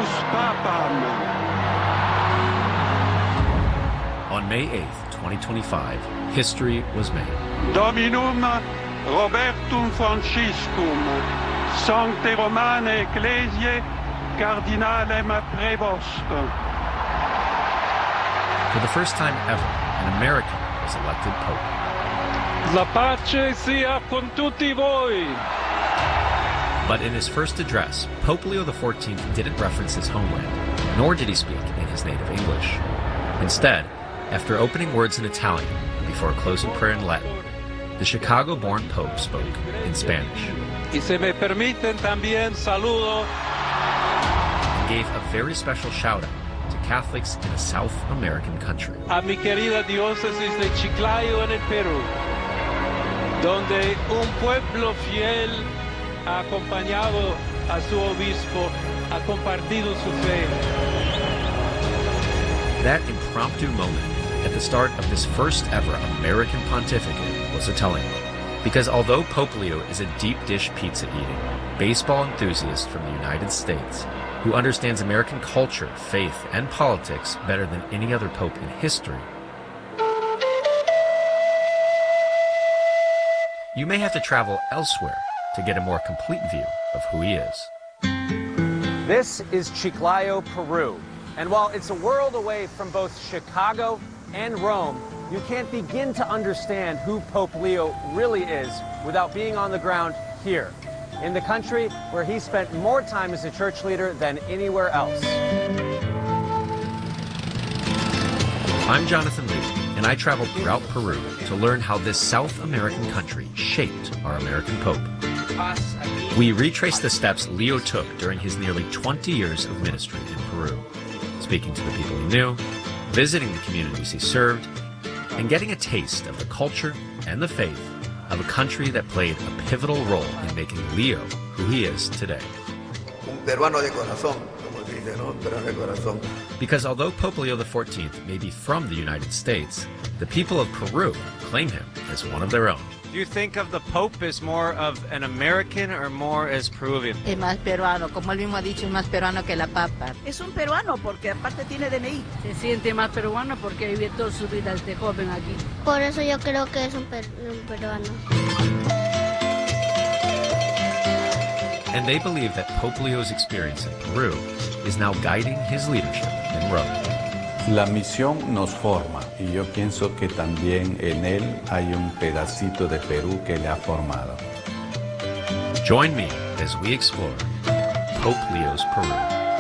Deus Papam. On May 8th, 2025, history was made. Dominum Robertum Franciscum, Sancte Romane Ecclesiae, Cardinalem Prevost. For the first time ever, an American was elected Pope. La pace sia con tutti voi. But in his first address, Pope Leo XIV didn't reference his homeland, nor did he speak in his native English. Instead, after opening words in Italian and before closing prayer in Latin, the Chicago-born Pope spoke in Spanish. Y se me permiten también saludo. And gave a very special shout-out to Catholics in a South American country. A mi querida diócesis de Chiclayo en el Perú, donde un pueblo fiel ha acompañado a su obispo, ha compartido su fe. That impromptu moment at the start of this first ever American pontificate was a telling one. Because although Pope Leo is a deep dish pizza eating, baseball enthusiast from the United States, who understands American culture, faith, and politics better than any other pope in history, you may have to travel elsewhere to get a more complete view of who he is. This is Chiclayo, Peru. And while it's a world away from both Chicago and Rome, you can't begin to understand who Pope Leo really is without being on the ground here, in the country where he spent more time as a church leader than anywhere else. I'm Jonathan Lee, and I traveled throughout Peru to learn how this South American country shaped our American Pope. We retraced the steps Leo took during his nearly 20 years of ministry in Peru, speaking to the people he knew, visiting the communities he served, and getting a taste of the culture and the faith of a country that played a pivotal role in making Leo who he is today. Un peruano de corazón, como se dice, ¿no? Un peruano de corazón. Because although Pope Leo XIV may be from the United States, the people of Peru claim him as one of their own. Do you think of the Pope as more of an American or more as Peruvian? Es más peruano, como él mismo ha dicho, es más peruano que la papa. Es un peruano porque aparte tiene DNI. Se siente más peruano porque vive toda su vida desde joven aquí. Por eso yo creo que es un peruano. And they believe that Pope Leo's experience in Peru is now guiding his leadership in Rome. La misión nos forma y yo pienso que también en él hay un pedacito de Perú que le ha formado. Join me as we explore Pope Leo's Peru.